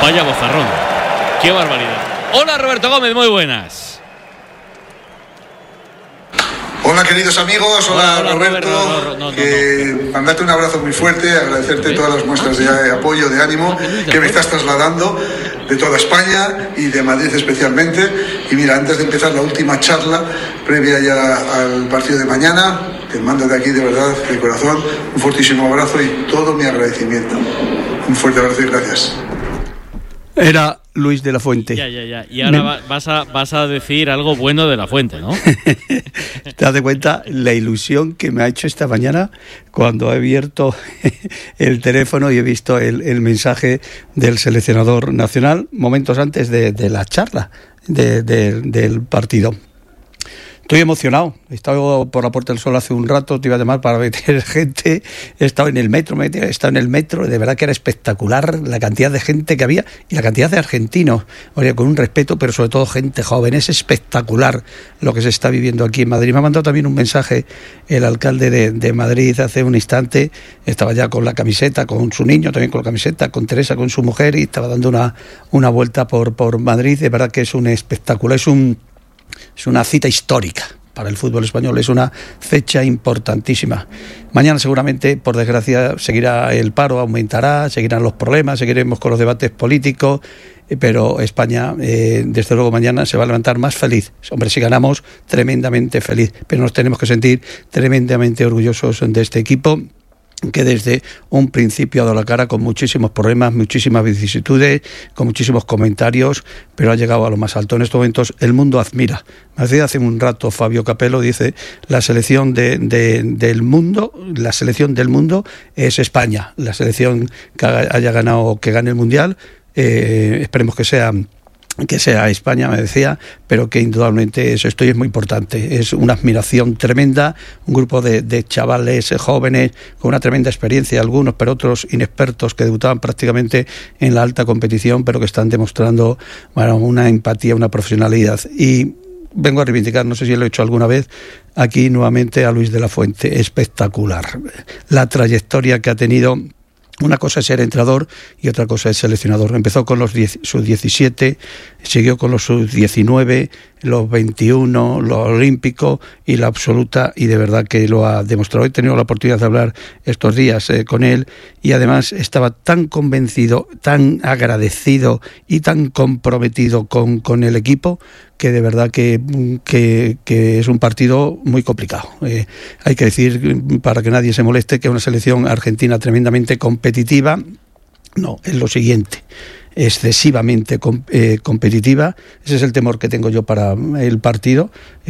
Vaya bozarrón. Qué barbaridad. Hola Roberto Gómez, muy buenas. Hola queridos amigos, hola Roberto, mandarte un abrazo muy fuerte, agradecerte todas las muestras de apoyo, de ánimo que me estás trasladando de toda España y de Madrid especialmente. Y mira, antes de empezar la última charla previa ya al partido de mañana, te mando de aquí de verdad, de corazón, un fortísimo abrazo y todo mi agradecimiento. Un fuerte abrazo y gracias. Era Luis de la Fuente. Ya. Y ahora vas a decir algo bueno de la Fuente, ¿no? Te das cuenta la ilusión que me ha hecho esta mañana cuando he abierto el teléfono y he visto el mensaje del seleccionador nacional momentos antes de la charla del partido. Estoy emocionado. He estado por la Puerta del Sol hace un rato, te iba a llamar para meter gente. He estado en el metro, de verdad que era espectacular la cantidad de gente que había y la cantidad de argentinos, oye, con un respeto, pero sobre todo gente joven. Es espectacular lo que se está viviendo aquí en Madrid. Me ha mandado también un mensaje el alcalde de Madrid hace un instante. Estaba ya con la camiseta, con su niño también con la camiseta, con Teresa, con su mujer, y estaba dando una vuelta por Madrid. De verdad que es un espectáculo, es una cita histórica para el fútbol español, es una fecha importantísima. Mañana seguramente, por desgracia, seguirá el paro, aumentará, seguirán los problemas, seguiremos con los debates políticos, pero España, desde luego mañana se va a levantar más feliz. Hombre, si ganamos, tremendamente feliz, pero nos tenemos que sentir tremendamente orgullosos de este equipo, que desde un principio ha dado la cara con muchísimos problemas, muchísimas vicisitudes, con muchísimos comentarios, pero ha llegado a lo más alto. En estos momentos el mundo admira. Me decía hace un rato Fabio Capello, dice, la selección del mundo es España. La selección que haya ganado, que gane el Mundial, esperemos que sea España, me decía, pero que indudablemente esto es muy importante. Es una admiración tremenda, un grupo de chavales jóvenes con una tremenda experiencia, algunos, pero otros inexpertos que debutaban prácticamente en la alta competición, pero que están demostrando, bueno, una empatía, una profesionalidad. Y vengo a reivindicar, no sé si lo he hecho alguna vez, aquí nuevamente a Luis de la Fuente. Espectacular la trayectoria que ha tenido. Una cosa es ser entrenador y otra cosa es seleccionador. Empezó con los sub-17, siguió con los sub-19, los 21, los olímpicos y la absoluta, y de verdad que lo ha demostrado. He tenido la oportunidad de hablar estos días con él y además estaba tan convencido, tan agradecido y tan comprometido con el equipo, que de verdad que es un partido muy complicado. Hay que decir, para que nadie se moleste, que es una selección argentina tremendamente competitiva. No, es lo siguiente, excesivamente competitiva. Ese es el temor que tengo yo para el partido.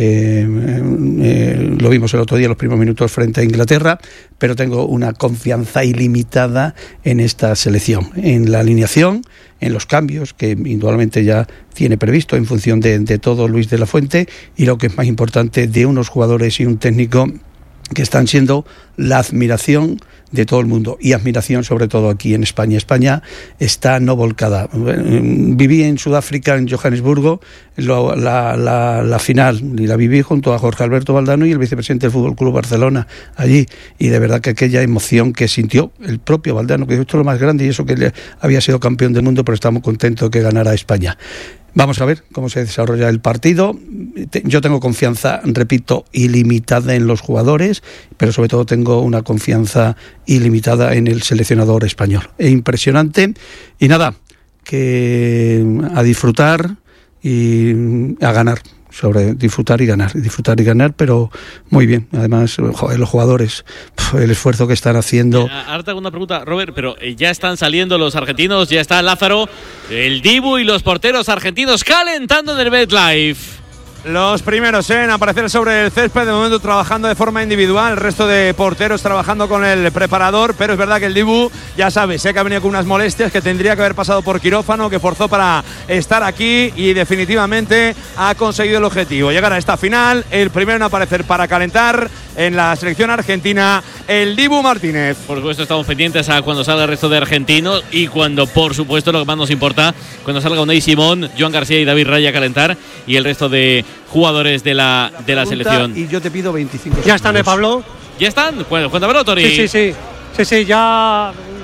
Lo vimos el otro día, los primeros minutos frente a Inglaterra, pero tengo una confianza ilimitada en esta selección, en la alineación, en los cambios que indudablemente ya tiene previsto en función de todo Luis de la Fuente, y lo que es más importante, de unos jugadores y un técnico que están siendo la admiración de todo el mundo, y admiración sobre todo aquí en España. España está no volcada. Viví en Sudáfrica, en Johannesburgo, la final, y la viví junto a Jorge Alberto Valdano y el vicepresidente del Fútbol Club Barcelona allí, y de verdad que aquella emoción que sintió el propio Valdano, que dijo, esto es lo más grande, y eso que había sido campeón del mundo, pero estamos contentos de que ganara España. Vamos a ver cómo se desarrolla el partido. Yo tengo confianza, repito, ilimitada en los jugadores, pero sobre todo tengo una confianza ilimitada en el seleccionador español. Es impresionante. Y nada, que a disfrutar y a ganar. Sobre disfrutar y ganar, pero muy bien. Además, joder, los jugadores, el esfuerzo que están haciendo. Ahora te hago una pregunta, Robert, pero ya están saliendo los argentinos, ya está Lázaro, el Dibu y los porteros argentinos calentando en el MetLife. Los primeros en aparecer sobre el césped, de momento trabajando de forma individual, el resto de porteros trabajando con el preparador, pero es verdad que el Dibu, ya sabes, sé que ha venido con unas molestias, que tendría que haber pasado por quirófano, que forzó para estar aquí y definitivamente ha conseguido el objetivo, llegar a esta final. El primero en aparecer para calentar en la selección argentina, el Dibu Martínez. Por supuesto, estamos pendientes a cuando salga el resto de argentinos y cuando, por supuesto, lo que más nos importa, cuando salga Unai Simón, Joan García y David Raya a calentar, y el resto de jugadores de la selección. Y yo te pido 25 segundos. ¿Ya están, Pablo? ¿Ya están? Bueno, cuéntamelo, Tori. Sí, ya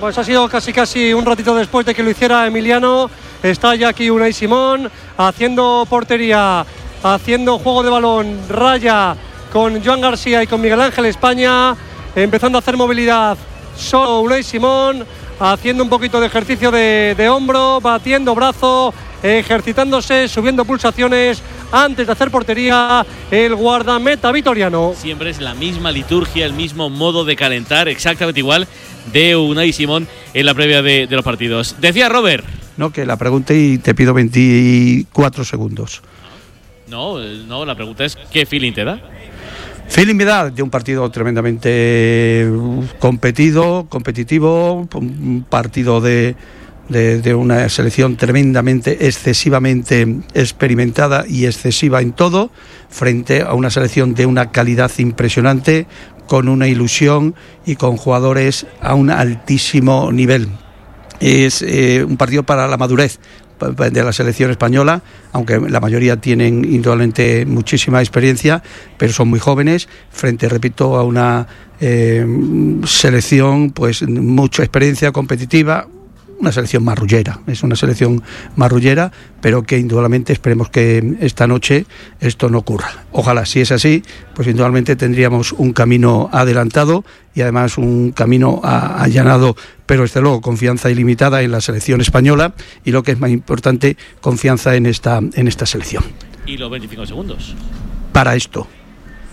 Pues ha sido casi un ratito después de que lo hiciera Emiliano. Está ya aquí Unai Simón haciendo portería, haciendo juego de balón, raya con Joan García y con Miguel Ángel España, empezando a hacer movilidad solo Unai Simón, haciendo un poquito de ejercicio de hombro, batiendo brazo, ejercitándose, subiendo pulsaciones antes de hacer portería el guardameta vitoriano. Siempre es la misma liturgia, el mismo modo de calentar, exactamente igual de Unai Simón en la previa de los partidos. Decía Robert. No, que la pregunte y te pido 24 segundos. No, la pregunta es ¿qué feeling te da? Feeling me da de un partido tremendamente competitivo, un partido de una selección tremendamente, excesivamente experimentada y excesiva en todo, frente a una selección de una calidad impresionante, con una ilusión y con jugadores a un altísimo nivel. Es un partido para la madurez de la selección española, aunque la mayoría tienen indudablemente muchísima experiencia, pero son muy jóvenes, frente, repito, a una selección pues mucha experiencia competitiva, una selección marrullera, es una selección marrullera, pero que indudablemente esperemos que esta noche esto no ocurra. Ojalá, si es así, pues indudablemente tendríamos un camino adelantado y además un camino allanado, pero desde luego confianza ilimitada en la selección española y, lo que es más importante, confianza en esta selección. Y los 25 segundos. Para esto.